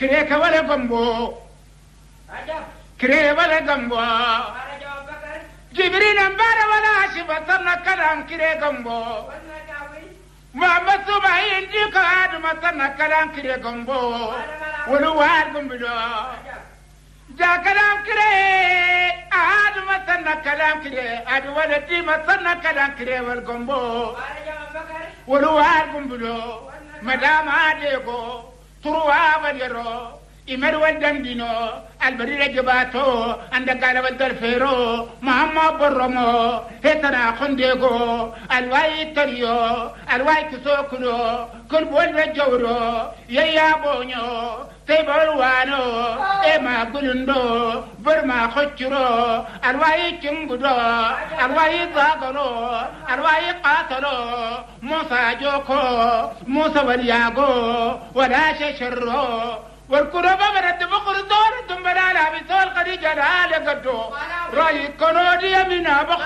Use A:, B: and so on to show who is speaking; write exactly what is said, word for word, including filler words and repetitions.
A: كريك ولا قنبو كريك ولا قنبو جبريل أنبار ولا شبطنا كلام كريك قنبو ما بسوا بعين جيك هذا ما تنا كلام كريك قنبو ولوار قنبو جا كلام كريك هذا ما تنا كلام كريك هذا ولدي ما تنا كلام كريك والقنبو ولوار قنبو مدام عاديكو تروى وليرو إمر والدندينو البريد جباتو عند قال والدرفيرو محمد برمو هتنا خنديكو الواي تريو الواي كسوكنو كل بول جورو يا بونيو تيبولوانو إما قلندو برما خجرو الواي كنغدو الواي زاغرو الواي قاتلو موسى جوكو موسى ولياغو ولا ششرو والكربة برد بقر دور دم بلالا بسول قدي جلال قدو رأي كنودي من